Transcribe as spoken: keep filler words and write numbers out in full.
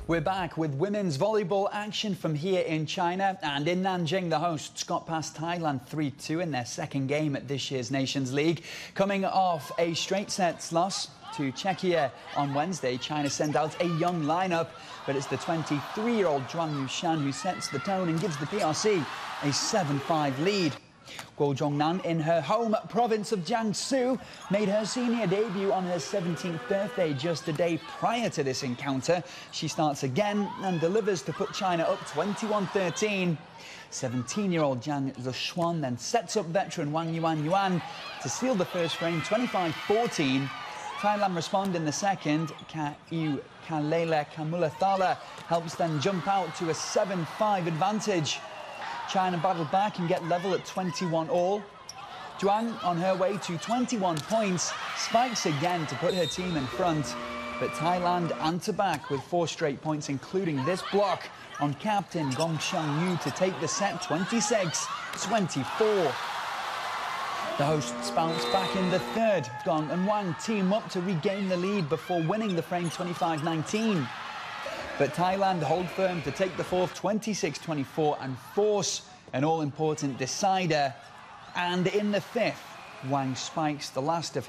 We're back with women's volleyball action from here in China, and in Nanjing the hosts got past Thailand three two in their second game at this year's Nations League. Coming off a straight sets loss to Czechia on Wednesday, China sent out a young lineup, but it's the twenty-three-year-old Zhuang Yushan who sets the tone and gives the P R C a seven five lead. Guo Zhongnan, in her home province of Jiangsu, made her senior debut on her seventeenth birthday just a day prior to this encounter. She starts again and delivers to put China up twenty-one thirteen. seventeen-year-old Zhang Zishuan then sets up veteran Wang Yuan Yuan to seal the first frame twenty-five fourteen. Thailand respond in the second. Ka Iu Kalela Kamulathala helps them jump out to a seven five advantage. China battled back and get level at twenty-one all. Zhuang, on her way to twenty-one points, spikes again to put her team in front. But Thailand answer back with four straight points, including this block on captain Gong Xiangyu to take the set twenty-six twenty-four. The hosts bounce back in the third. Gong and Wang team up to regain the lead before winning the frame twenty-five nineteen. But Thailand hold firm to take the fourth twenty-six twenty-four and force an all-important decider. And in the fifth, Wang spikes the last of